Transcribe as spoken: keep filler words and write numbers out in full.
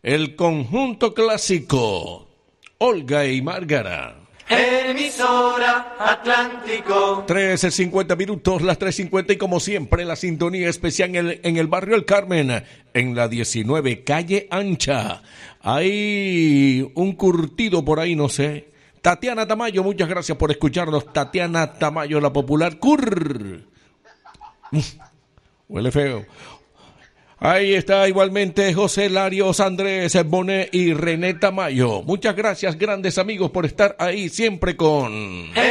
el conjunto clásico, Olga y Márgara. Emisora Atlántico. trece cincuenta minutos, las tres cincuenta, y como siempre la sintonía especial en el, en el barrio El Carmen, en la diecinueve calle Ancha. Hay un curtido por ahí, no sé. Tatiana Tamayo, muchas gracias por escucharnos. Tatiana Tamayo, la popular Cur. Huele feo. Ahí está igualmente José Larios, Andrés Bonet y René Tamayo. Muchas gracias, grandes amigos, por estar ahí siempre con...